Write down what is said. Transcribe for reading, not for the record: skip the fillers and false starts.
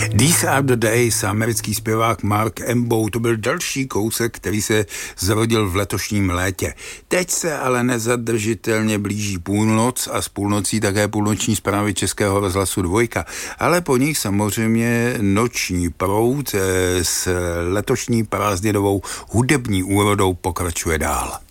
These Are the Days, americký zpěvák Mark Embo, to byl další kousek, který se zrodil v letošním létě. Teď se ale nezadržitelně blíží půlnoc a s půlnocí také půlnoční zprávy Českého rozhlasu 2, ale po nich samozřejmě noční proud s letošní prázdninovou hudební úrodou pokračuje dál.